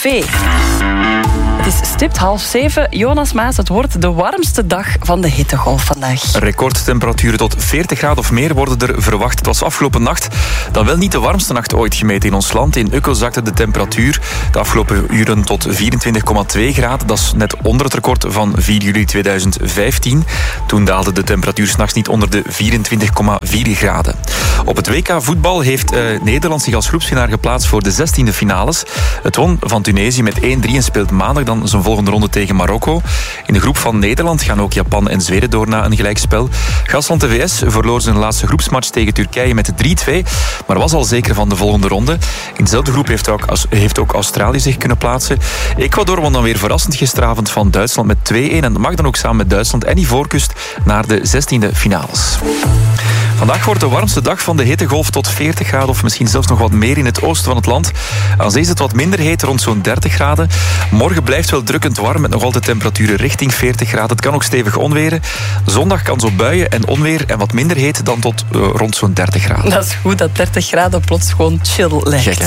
café. Het is stipt 6:30. Jonas Maas, het wordt de warmste dag van de hittegolf vandaag. Recordtemperaturen tot 40 graden of meer worden er verwacht. Het was afgelopen nacht dan wel niet de warmste nacht ooit gemeten in ons land. In Ukkel zakte de temperatuur de afgelopen uren tot 24,2 graden. Dat is net onder het record van 4 juli 2015. Toen daalde de temperatuur 's nachts niet onder de 24,4 graden. Op het WK voetbal heeft Nederland zich als groepswinnaar geplaatst voor de 16e finales. Het won van Tunesië met 1-3 en speelt maandag dan zijn volgende ronde tegen Marokko. In de groep van Nederland gaan ook Japan en Zweden door na een gelijkspel. Gastland de VS verloor zijn laatste groepsmatch tegen Turkije met 3-2, maar was al zeker van de volgende ronde. In dezelfde groep heeft ook Australië zich kunnen plaatsen. Ecuador won dan weer verrassend gisteravond van Duitsland met 2-1 en mag dan ook samen met Duitsland en Ivoorkust naar de 16e finales. Vandaag wordt de warmste dag van de hittegolf tot 40 graden of misschien zelfs nog wat meer in het oosten van het land. Aan zee is het wat minder heet, rond zo'n 30 graden. Morgen blijft wel drukkend warm met nog altijd temperaturen richting 40 graden. Het kan ook stevig onweren. Zondag kans op buien en onweer en wat minder heet dan tot rond zo'n 30 graden. Dat is goed dat 30 graden plots gewoon chill lijkt. Gek, hè?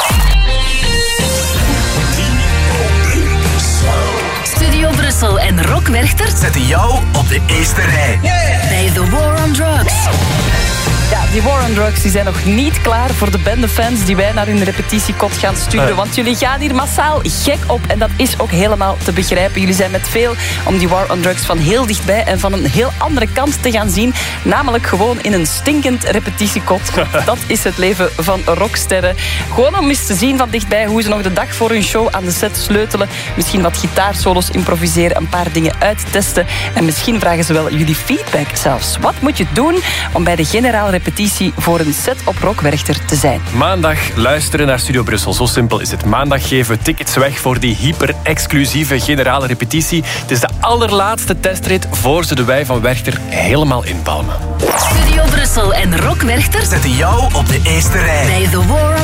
Studio Brussel en Rock Werchter zetten jou op de eerste rij. Bij The War on Drugs. Ja, die War on Drugs die zijn nog niet klaar voor de bandefans die wij naar hun repetitiekot gaan sturen. Want jullie gaan hier massaal gek op en dat is ook helemaal te begrijpen. Jullie zijn met veel om die War on Drugs van heel dichtbij en van een heel andere kant te gaan zien. Namelijk gewoon in een stinkend repetitiekot. Dat is het leven van rocksterren. Gewoon om eens te zien van dichtbij hoe ze nog de dag voor hun show aan de set sleutelen. Misschien wat gitaarsolos improviseren, een paar dingen uittesten. En misschien vragen ze wel jullie feedback zelfs. Wat moet je doen om bij de generale repetitie voor een set op Rock Werchter te zijn? Maandag luisteren naar Studio Brussel. Zo simpel is het. Maandag geven we tickets weg voor die hyper-exclusieve generale repetitie. Het is de allerlaatste testrit voor ze de Wij van Werchter helemaal inpalmen. Studio Brussel en Rock Werchter zetten jou op de eerste rij. Bij The War